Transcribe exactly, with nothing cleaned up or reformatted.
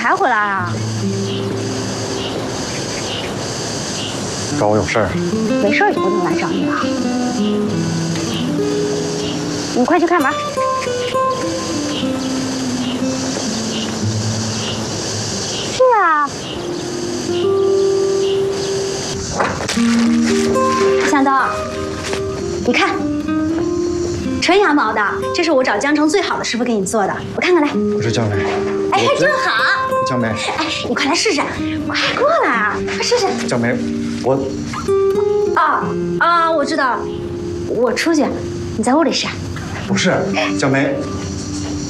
才回来啊？ 找我有事儿？ 没事儿就不能来找你了。你快去看吧。是啊。向东，你看，纯羊毛的，这是我找江城最好的师傅给你做的，我看看来。 不是江梅。 哎，正好。 江梅。 哎，你快来试试，快过来啊，快试试。 江梅，我。 啊啊，我知道，我出去，你在屋里试。 不是，江梅。